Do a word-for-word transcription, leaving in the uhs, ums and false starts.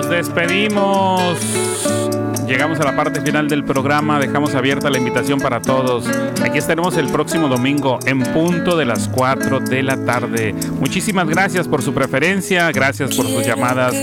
despedimos. Llegamos a la parte final del programa. Dejamos abierta la invitación para todos. Aquí estaremos el próximo domingo en punto de las cuatro de la tarde. Muchísimas gracias por su preferencia. Gracias por sus llamadas.